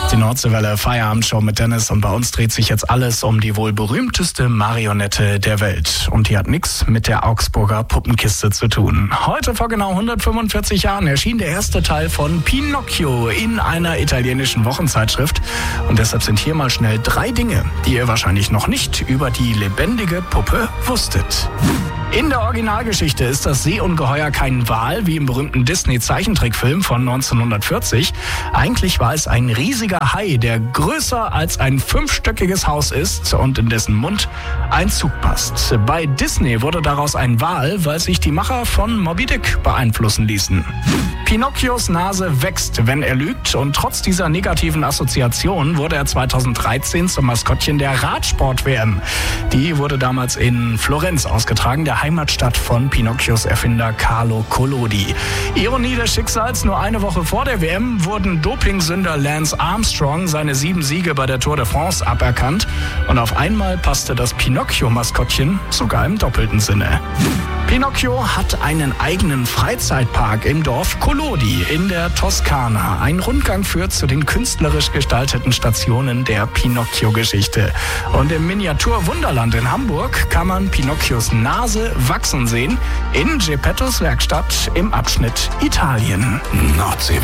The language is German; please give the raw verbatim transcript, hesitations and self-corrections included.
Die Nordseewelle Feierabendshow mit Dennis und bei uns dreht sich jetzt alles um die wohl berühmteste Marionette der Welt. Und die hat nichts mit der Augsburger Puppenkiste zu tun. Heute vor genau hundertfünfundvierzig Jahren erschien der erste Teil von Pinocchio in einer italienischen Wochenzeitschrift. Und deshalb sind hier mal schnell drei Dinge, die ihr wahrscheinlich noch nicht über die lebendige Puppe wusstet. In der Originalgeschichte ist das Seeungeheuer kein Wal wie im berühmten Disney-Zeichentrickfilm von neunzehnhundertvierzig. Eigentlich war es ein riesiger Hai, der größer als ein fünfstöckiges Haus ist und in dessen Mund ein Zug passt. Bei Disney wurde daraus ein Wal, weil sich die Macher von Moby Dick beeinflussen ließen. Pinocchios Nase wächst, wenn er lügt, und trotz dieser negativen Assoziation wurde er zweitausenddreizehn zum Maskottchen der Radsport-W M. Die wurde damals in Florenz ausgetragen, der Heimatstadt von Pinocchios Erfinder Carlo Collodi. Ironie des Schicksals, nur eine Woche vor der W M wurden Dopingsünder Lance Armstrong seine sieben Siege bei der Tour de France aberkannt und auf einmal passte das Pinocchio-Maskottchen sogar im doppelten Sinne. Pinocchio hat einen eigenen Freizeitpark im Dorf Collodi in der Toskana. Ein Rundgang führt zu den künstlerisch gestalteten Stationen der Pinocchio-Geschichte. Und im Miniatur-Wunderland in Hamburg kann man Pinocchios Nase wachsen sehen in Geppettos Werkstatt im Abschnitt Italien. Nordsee.